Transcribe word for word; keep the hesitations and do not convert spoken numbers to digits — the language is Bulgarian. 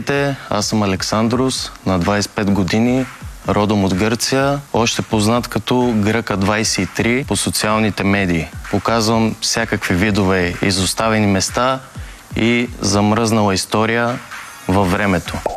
Здравейте, аз съм Александрос, на двадесет и пет години, родом от Гърция, още познат като Гръка двадесет и три по социалните медии. Показвам всякакви видове изоставени места и замръзнала история във времето.